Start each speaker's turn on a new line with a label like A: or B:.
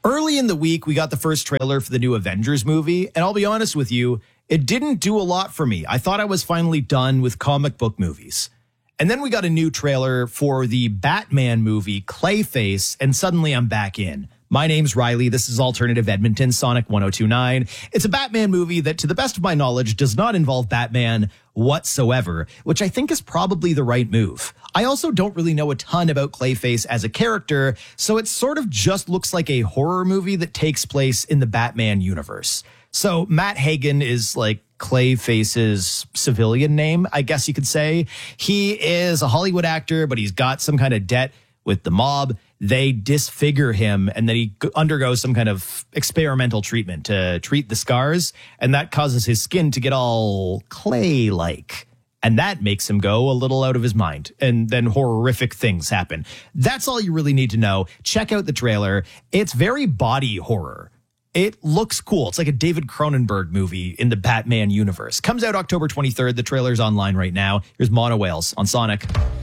A: Early in the week, we got the first trailer for the new Avengers movie, and I'll be honest with you, it didn't do a lot for me. I thought I was finally done with comic book movies. And then we got a new trailer for the Batman movie, Clayface, and suddenly I'm back in. My name's Riley. This is Alternative Edmonton, Sonic 1029. It's a Batman movie that, to the best of my knowledge, does not involve Batman whatsoever, which I think is probably the right move. I also don't really know a ton about Clayface as a character, so it sort of just looks like a horror movie that takes place in the Batman universe. So Matt Hagen is like Clayface's civilian name, I guess you could say. He is a Hollywood actor, but he's got some kind of debt with the mob. They disfigure him, and then he undergoes some kind of experimental treatment to treat the scars, and that causes his skin to get all clay-like. And that makes him go a little out of his mind, and then horrific things happen. That's all you really need to know. Check out the trailer. It's very body horror. It looks cool. It's like a David Cronenberg movie in the Batman universe. Comes out October 23rd. The trailer's online right now. Here's Mono Whales on Sonic.